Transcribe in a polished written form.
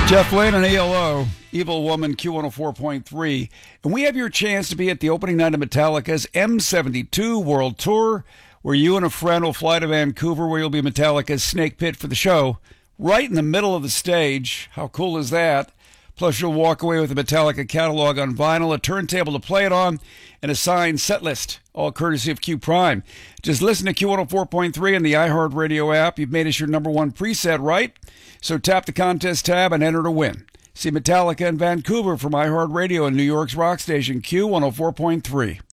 Jeff Lynne and ELO, Evil Woman Q104.3. And we have your chance to be at the opening night of Metallica's M72 World Tour, where you and a friend will fly to Vancouver, where you'll be Metallica's Snake Pit for the show, right in the middle of the stage. How cool is that? Plus, you'll walk away with a Metallica catalog on vinyl, a turntable to play it on, and a signed set list, all courtesy of Q Prime. Just listen to Q104.3 in the iHeartRadio app. You've made us your number one preset, right? So tap the contest tab and enter to win. See Metallica in Vancouver from iHeartRadio and New York's rock station Q104.3.